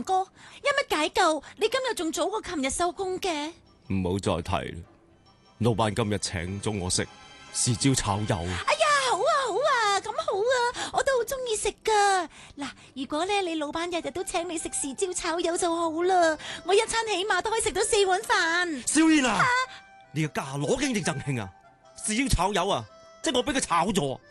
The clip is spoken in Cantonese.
明哥，有乜解救？你今日仲早過琴日收工嘅。 唔好再提啦，老闆今日請咗我食豉椒炒魷。 哎呀，好啊好啊，咁好啊，我都好中意食噶。嗱，如果咧你老闆日日都請你食豉椒炒魷就好啦，我一餐起碼都可以食到4碗飯。 少燕啊，你個家攞經定贈慶啊？豉椒炒魷啊，即係我俾佢炒咗。